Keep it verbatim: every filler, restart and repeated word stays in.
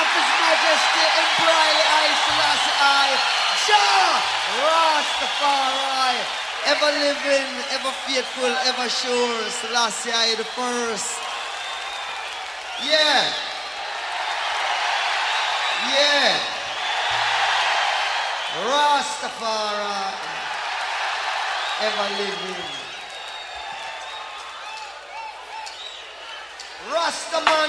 of His Majesty Emperor I Selassie I, Jah Rastafari, ever living, ever faithful, ever sure, Selassie I the first. Yeah. Yeah. Rastafari, ever living. Rastaman.